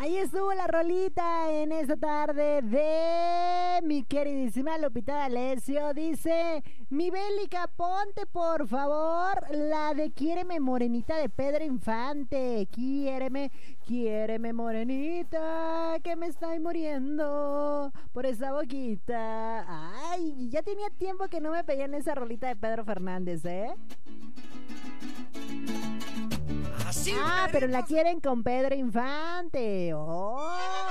Ahí estuvo la rolita en esta tarde de mi queridísima Lupita D'Alessio. Dice, mi Bélica, ponte por favor la de Quiéreme Morenita de Pedro Infante. Quiéreme morenita, que me estoy muriendo por esa boquita. Ay, ya tenía tiempo que no me pedían esa rolita de Pedro Fernández, ¿eh? Pero la quieren con Pedro Infante. Oh.